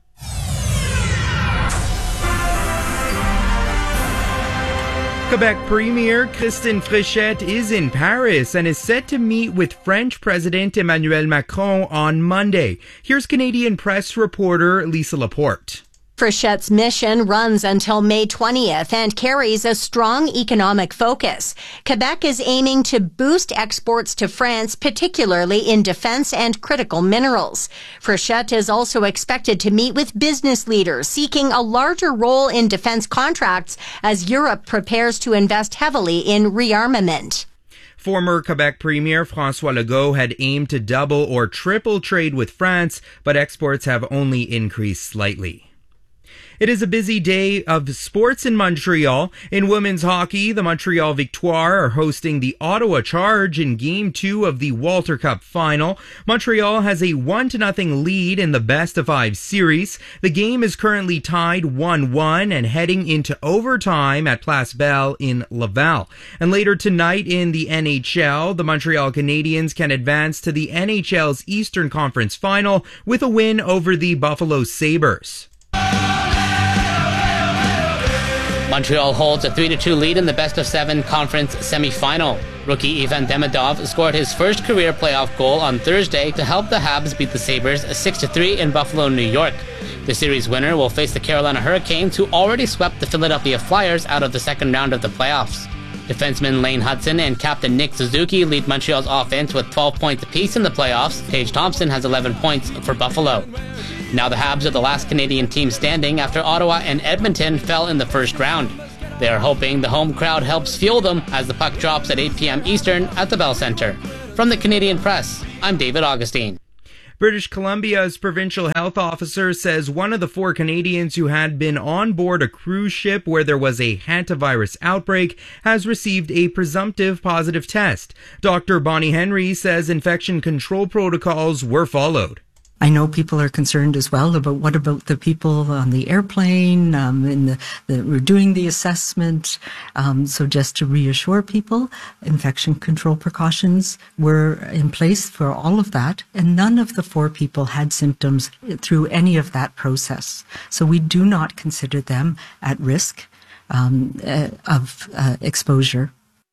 Quebec Premier Christine Fréchette is in Paris and is set to meet with French President Emmanuel Macron on Monday. Here's Canadian press reporter Lisa Laporte. Fréchette's mission runs until May twentieth and carries a strong economic focus. Quebec is aiming to boost exports to France, particularly in defense and critical minerals. Fréchette is also expected to meet with business leaders seeking a larger role in defense contracts as Europe prepares to invest heavily in rearmament. Former Quebec Premier François Legault had aimed to double or triple trade with France, but exports have only increased slightly. It is a busy day of sports in Montreal. In women's hockey, the Montreal Victoire are hosting the Ottawa Charge in Game two of the Walter Cup final. Montreal has a one to nothing lead in the best-of-five series. The game is currently tied one one and heading into overtime at Place Belle in Laval. And later tonight in the N H L, the Montreal Canadiens can advance to the N H L's Eastern Conference Final with a win over the Buffalo Sabres. Montreal holds a three to two lead in the best-of-seven conference semifinal. Rookie Ivan Demidov scored his first career playoff goal on Thursday to help the Habs beat the Sabres six to three in Buffalo, New York. The series winner will face the Carolina Hurricanes, who already swept the Philadelphia Flyers out of the second round of the playoffs. Defenseman Lane Hudson and captain Nick Suzuki lead Montreal's offense with twelve points apiece in the playoffs. Tage Thompson has eleven points for Buffalo. Now the Habs are the last Canadian team standing after Ottawa and Edmonton fell in the first round. They are hoping the home crowd helps fuel them as the puck drops at eight p.m. Eastern at the Bell Centre. From the Canadian Press, I'm David Augustine. British Columbia's provincial health officer says one of the four Canadians who had been on board a cruise ship where there was a hantavirus outbreak has received a presumptive positive test. Doctor Bonnie Henry says infection control protocols were followed. I know people are concerned as well about what about the people on the airplane, um, and the, the, we're doing the assessment. Um, so just to reassure people, infection control precautions were in place for all of that, and none of the four people had symptoms through any of that process. So we do not consider them at risk um, uh, of uh, exposure.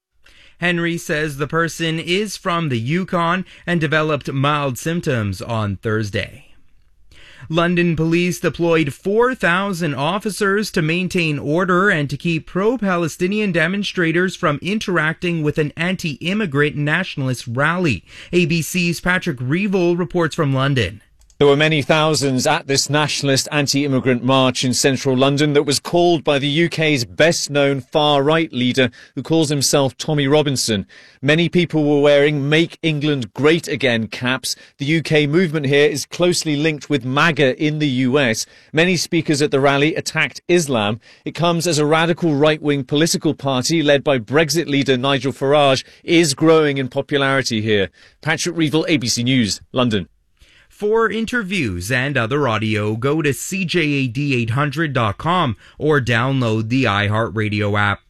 Henry says the person is from the Yukon and developed mild symptoms on Thursday. London police deployed four thousand officers to maintain order and to keep pro-Palestinian demonstrators from interacting with an anti-immigrant nationalist rally. A B C's Patrick Reevell reports from London. There were many thousands at this nationalist anti-immigrant march in central London that was called by the U K's best-known far-right leader who calls himself Tommy Robinson. Many people were wearing Make England Great Again caps. The U K movement here is closely linked with MAGA in the U S. Many speakers at the rally attacked Islam. It comes as a radical right-wing political party led by Brexit leader Nigel Farage is growing in popularity here. Patrick Reevell, A B C News, London. For interviews and other audio, go to C J A D eight hundred dot com or download the iHeartRadio app.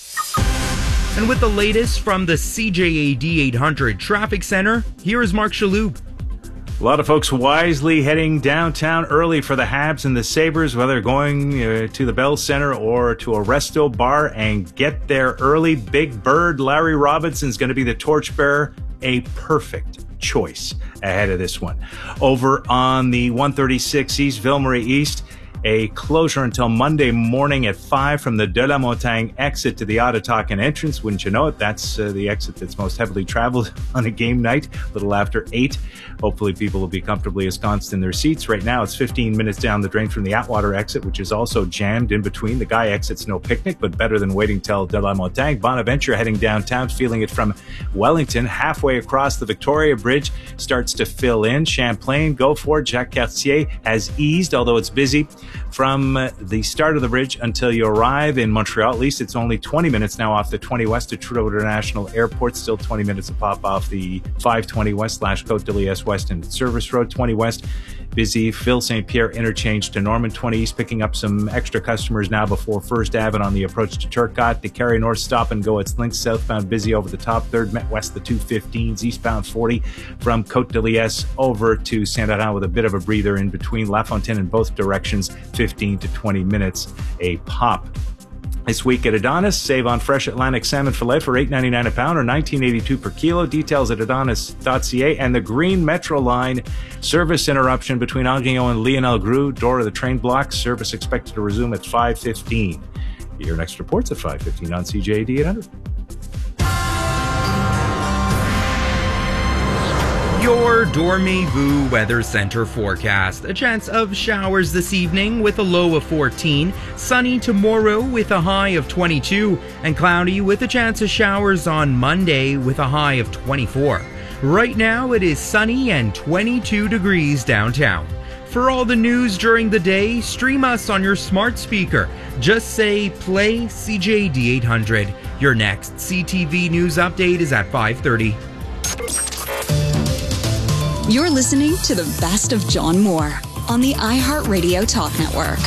And with the latest from the C J A D eight hundred Traffic Center, here is Mark Shaloub. A lot of folks wisely heading downtown early for the Habs and the Sabres, whether going uh, to the Bell Centre or to a resto bar, and get there early. Big Bird Larry Robinson's going to be the torchbearer. A perfect choice ahead of this one. Over on the one thirty-six East, Ville-Marie East, a closure until Monday morning at five from the De La Montagne exit to the Ottotaken entrance. Wouldn't you know it? That's uh, the exit that's most heavily traveled on a game night, a little after eight. Hopefully people will be comfortably ensconced in their seats. Right now, it's fifteen minutes down the drain from the Atwater exit, which is also jammed in between. The Guy exit's no picnic, but better than waiting till De La Montagne. Bonaventure heading downtown, feeling it from Wellington. Halfway across the Victoria Bridge, starts to fill in. Champlain, go for it. Jacques Cartier has eased, although it's busy. From the start of the bridge until you arrive in Montreal, at least it's only twenty minutes now off the twenty West to Trudeau International Airport. Still twenty minutes to pop off the five twenty West slash Côte de Liesse West and Service Road. twenty West, busy. Phil Saint Pierre interchange to Norman. twenty East picking up some extra customers now before First Avenue on the approach to Turcotte. The Carry North stop and go. It's linked southbound, busy over the top. Third Met West, the two fifteens. Eastbound forty from Côte de Liesse over to Saint-Laurent with a bit of a breather in between. La Fontaine in both directions, fifteen to twenty minutes a pop. This week at Adonis, save on fresh Atlantic salmon fillet for eight ninety-nine a pound or nineteen eighty-two per kilo. Details at adonis dot c a. And the Green Metro line service interruption between Anguillon and Lionel Groux. Door of the train blocks. Service expected to resume at five fifteen. Your next report's at five fifteen on C J A D eight hundred. Your Dormez-vous Weather Center forecast. A chance of showers this evening with a low of fourteen. Sunny tomorrow with a high of twenty-two. And cloudy with a chance of showers on Monday with a high of twenty-four. Right now it is sunny and twenty-two degrees downtown. For all the news during the day, stream us on your smart speaker. Just say play C J A D eight hundred. Your next C T V news update is at five thirty. You're listening to the best of John Moore on the iHeartRadio Talk Network.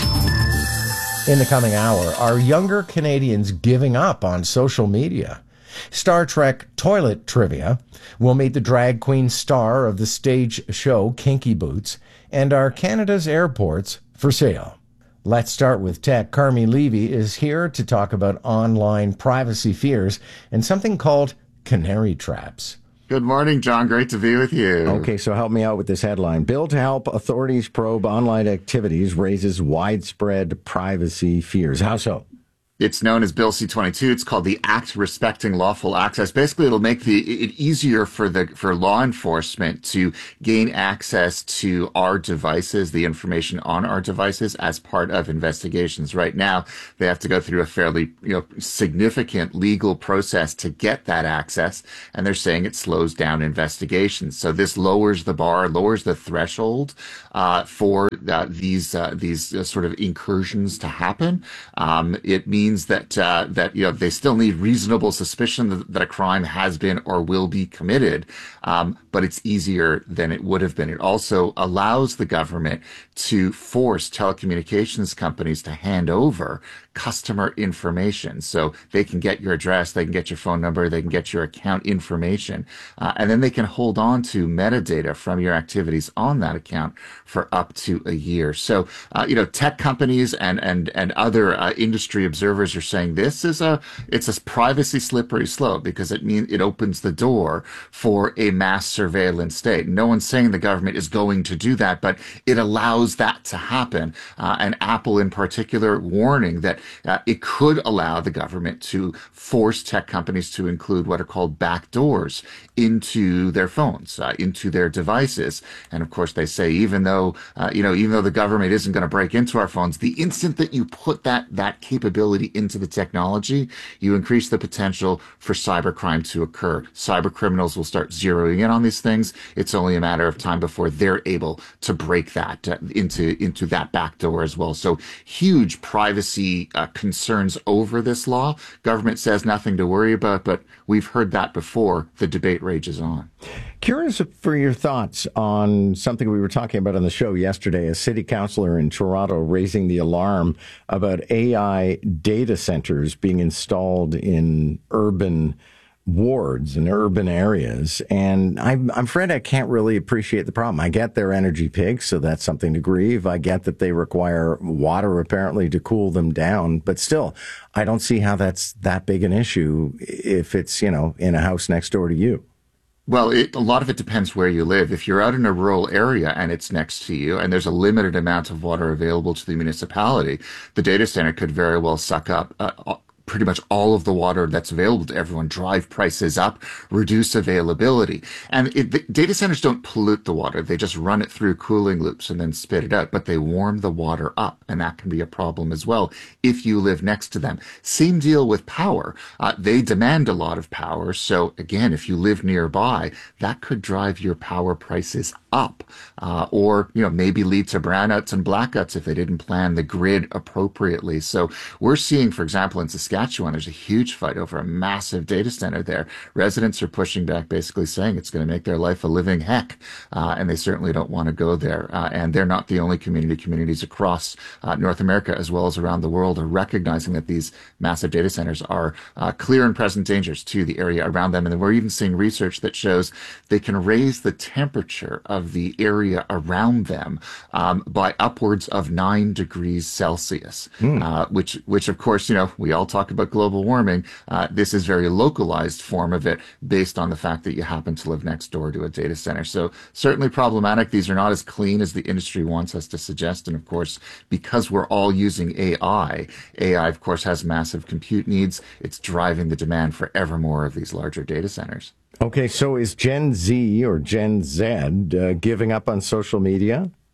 In the coming hour, are younger Canadians giving up on social media? Star Trek toilet trivia. We'll meet the drag queen star of the stage show Kinky Boots. And are Canada's airports for sale? Let's start with tech. Carmi Levy is here to talk about online privacy fears and something called canary traps. Good morning, John. Great to be with you. Okay, so help me out with this headline. Bill to help authorities probe online activities raises widespread privacy fears. How so? It's known as Bill C twenty-two. It's called the Act Respecting Lawful Access. Basically, it'll make the it easier for the for law enforcement to gain access to our devices, the information on our devices, as part of investigations. Right now, they have to go through a fairly you know significant legal process to get that access, and they're saying it slows down investigations. So this lowers the bar, lowers the threshold uh, for uh, these uh, these uh, sort of incursions to happen. Um, it means that uh, that you know they still need reasonable suspicion that, that a crime has been or will be committed, um, but it's easier than it would have been. It also allows the government to force telecommunications companies to hand over customer information, so they can get your address, they can get your phone number, they can get your account information, uh, and then they can hold on to metadata from your activities on that account for up to a year. So, uh, you know, tech companies and and and other uh, industry observers are saying this is a it's a privacy slippery slope because it means it opens the door for a mass surveillance state. No one's saying the government is going to do that, but it allows that to happen. Uh, and Apple, in particular, warning that uh, it could allow the government to force tech companies to include what are called backdoors into their phones, uh, into their devices. And of course, they say even though uh, you know even though the government isn't going to break into our phones, the instant that you put that that capability into the technology, you increase the potential for cybercrime to occur. Cyber criminals will start zeroing in on these things. It's only a matter of time before they're able to break that uh, into into that backdoor as well. So huge privacy uh, concerns over this law. Government says nothing to worry about, but we've heard that before. The debate rages on. Curious for your thoughts on something we were talking about on the show yesterday. A city councillor in Toronto raising the alarm about A I data centers being installed in urban wards and urban areas. And I'm, I'm afraid I can't really appreciate the problem. I get they're energy pigs, so that's something to grieve. I get that they require water apparently to cool them down, but still, I don't see how that's that big an issue if it's, you know, in a house next door to you. Well, it, a lot of it depends where you live. If you're out in a rural area and it's next to you and there's a limited amount of water available to the municipality, the data center could very well suck up uh, pretty much all of the water that's available to everyone, drive prices up, reduce availability. And it, the data centers don't pollute the water. They just run it through cooling loops and then spit it out, but they warm the water up. And that can be a problem as well if you live next to them. Same deal with power. Uh, they demand a lot of power. So again, if you live nearby, that could drive your power prices up, uh, or, you know, maybe lead to brownouts and blackouts if they didn't plan the grid appropriately. So we're seeing, for example, in Saskatchewan, there's a huge fight over a massive data center there. Residents are pushing back, basically saying it's going to make their life a living heck, uh, and they certainly don't want to go there. Uh, and they're not the only community. Communities across uh, North America, as well as around the world, are recognizing that these massive data centers are uh, clear and present dangers to the area around them. And we're even seeing research that shows they can raise the temperature of of the area around them um, by upwards of nine degrees Celsius, mm. uh, which, which of course, you know, we all talk about global warming. Uh, this is a very localized form of it based on the fact that you happen to live next door to a data center. So certainly problematic. These are not as clean as the industry wants us to suggest. And of course, because we're all using A I, A I, of course, has massive compute needs. It's driving the demand for ever more of these larger data centers. Okay, so is Gen Z or Gen Z uh, giving up on social media?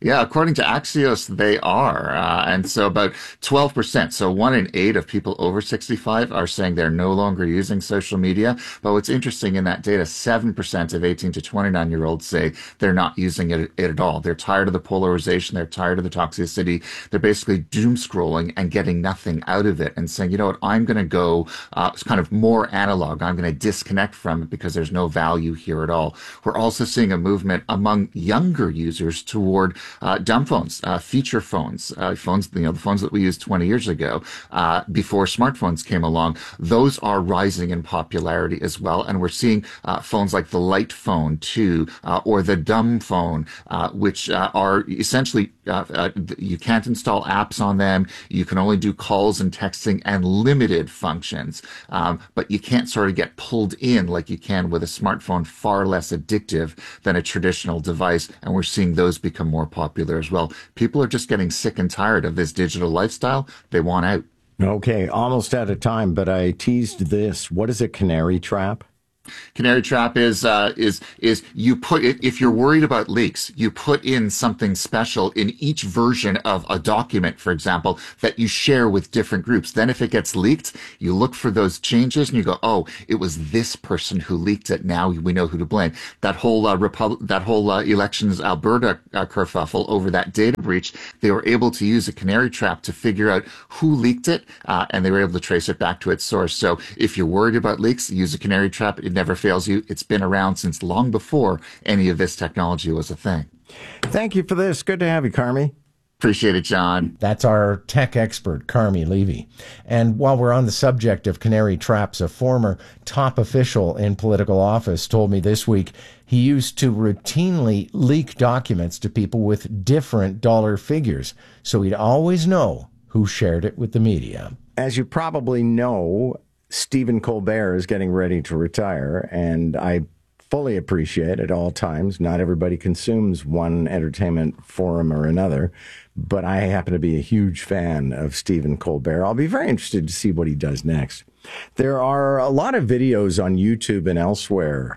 Yeah, according to Axios, they are. Uh, and so about twelve percent, so one in eight of people over sixty-five are saying they're no longer using social media. But what's interesting in that data, seven percent of eighteen to twenty-nine year olds say they're not using it, it at all. They're tired of the polarization. They're tired of the toxicity. They're basically doom scrolling and getting nothing out of it and saying, you know what, I'm going to go uh, kind of more analog. I'm going to disconnect from it because there's no value here at all. We're also seeing a movement among younger users toward uh, dumb phones, uh, feature phones, uh, phones, you know, the phones that we used twenty years ago, uh, before smartphones came along. Those are rising in popularity as well. And we're seeing uh, phones like the light phone too, uh, or the dumb phone, uh, which uh, are essentially, uh, uh, you can't install apps on them. You can only do calls and texting and limited functions. Um, but you can't sort of get pulled in like you can with a smartphone, far less addictive than a traditional device. And we're seeing those become more popular as well. People are just getting sick and tired of this digital lifestyle. They want out. Okay, almost out of time, but I teased this. What is a canary trap? Canary trap is uh, is is you put it, if you're worried about leaks, you put in something special in each version of a document, for example, that you share with different groups. Then if it gets leaked, you look for those changes and you go, oh, it was this person who leaked it. Now we know who to blame. That whole uh, Republic, that whole uh, elections Alberta uh, kerfuffle over that data breach, they were able to use a canary trap to figure out who leaked it, uh, and they were able to trace it back to its source. So if you're worried about leaks, use a canary trap. It never fails you. It's been around since long before any of this technology was a thing. Thank you for this. Good to have you, Carmi. Appreciate it, John. That's our tech expert, Carmi Levy. And while we're on the subject of canary traps, a former top official in political office told me this week he used to routinely leak documents to people with different dollar figures, so he'd always know who shared it with the media. As you probably know, Stephen Colbert is getting ready to retire, and I fully appreciate at all times, not everybody consumes one entertainment forum or another, but I happen to be a huge fan of Stephen Colbert. I'll be very interested to see what he does next. There are a lot of videos on YouTube and elsewhere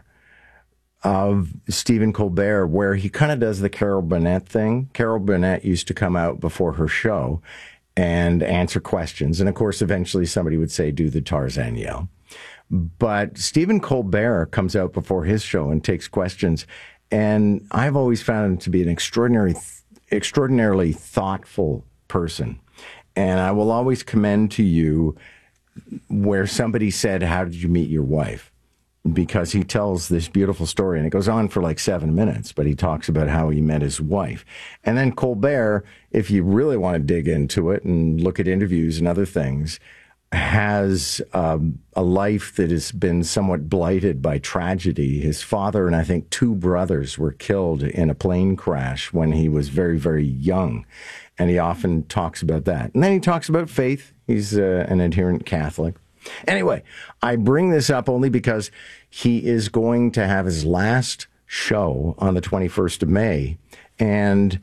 of Stephen Colbert where he kind of does the Carol Burnett thing. Carol Burnett used to come out before her show and answer questions. And of course, eventually somebody would say, do the Tarzan yell. But Stephen Colbert comes out before his show and takes questions. And I've always found him to be an extraordinary, extraordinarily thoughtful person. And I will always commend to you where somebody said, how did you meet your wife? Because he tells this beautiful story, and it goes on for like seven minutes, but he talks about how he met his wife. And then Colbert, if you really want to dig into it and look at interviews and other things, has um, a life that has been somewhat blighted by tragedy. His father and I think two brothers were killed in a plane crash when he was very, very young. And he often talks about that. And then he talks about faith. He's uh, an adherent Catholic. Anyway, I bring this up only because he is going to have his last show on the twenty-first of May. And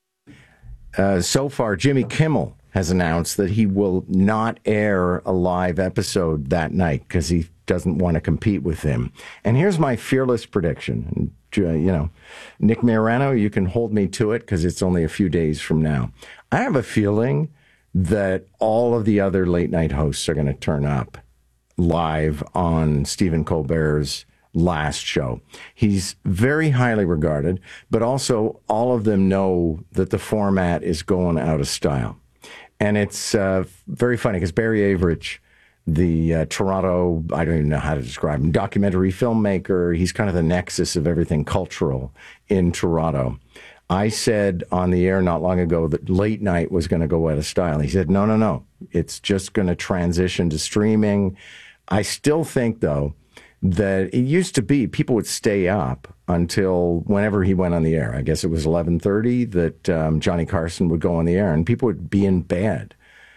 uh, so far, Jimmy Kimmel has announced that he will not air a live episode that night because he doesn't want to compete with him. And here's my fearless prediction. You know, Nick Marano, you can hold me to it because it's only a few days from now. I have a feeling that all of the other late night hosts are going to turn up live on Stephen Colbert's last show. He's very highly regarded, but also all of them know that the format is going out of style. And it's uh, very funny because Barry Average, the uh, Toronto, I don't even know how to describe him, documentary filmmaker, he's kind of the nexus of everything cultural in Toronto. I said on the air not long ago that late night was going to go out of style. He said, no, no, no. It's just going to transition to streaming. I still think, though, that it used to be people would stay up until whenever he went on the air. I guess it was eleven thirty that um, Johnny Carson would go on the air, and people would be in bed,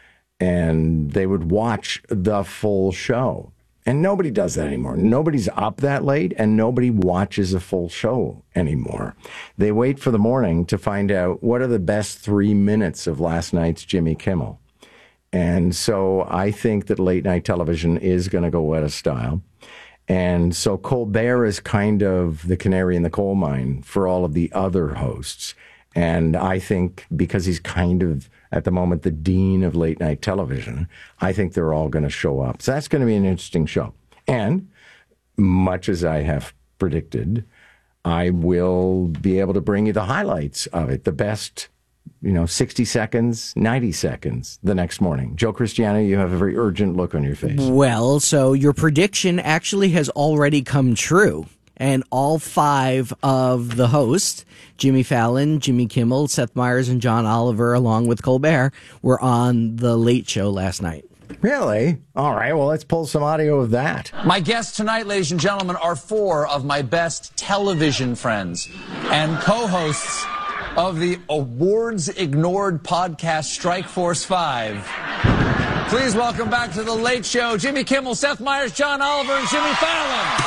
and they would watch the full show. And nobody does that anymore. Nobody's up that late, and nobody watches a full show anymore. They wait for the morning to find out what are the best three minutes of last night's Jimmy Kimmel. And so I think that late night television is going to go out of style. And so Colbert is kind of the canary in the coal mine for all of the other hosts. And I think because he's kind of, at the moment, the dean of late night television, I think they're all going to show up. So that's going to be an interesting show. And much as I have predicted, I will be able to bring you the highlights of it, the best, you know, sixty seconds, ninety seconds the next morning. Joe Cristiano, you have a very urgent look on your face. Well, so your prediction actually has already come true. And all five of the hosts, Jimmy Fallon, Jimmy Kimmel, Seth Meyers, and John Oliver, along with Colbert, were on The Late Show last night. Really? All right, well, let's pull some audio of that. My guests tonight, ladies and gentlemen, are four of my best television friends and co-hosts of the awards-ignored podcast Strike Force five. Please welcome back to The Late Show, Jimmy Kimmel, Seth Meyers, John Oliver, and Jimmy Fallon.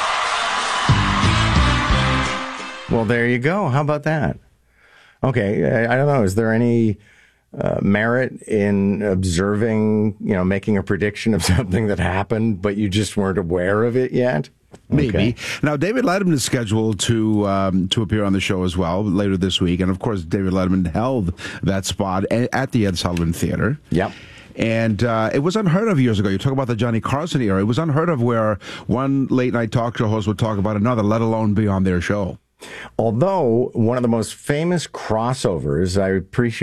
Well, there you go. How about that? Okay, I, I don't know. Is there any uh, merit in observing, you know, making a prediction of something that happened, but you just weren't aware of it yet? Maybe. Okay. Now, David Letterman is scheduled to um, to appear on the show as well later this week. And, of course, David Letterman held that spot at the Ed Sullivan Theater. Yep. And uh, it was unheard of years ago. You talk about the Johnny Carson era. It was unheard of where one late-night talk show host would talk about another, let alone be on their show. Although one of the most famous crossovers, I appreciate